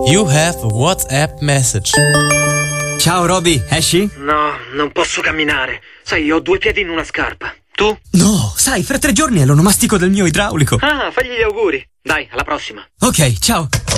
You have a WhatsApp message. Ciao Roby, esci? No, non posso camminare. Sai, ho 2 piedi in una scarpa. Tu? No, sai, fra 3 giorni è l'onomastico del mio idraulico. Ah, fagli gli auguri. Dai, alla prossima. Ok, ciao.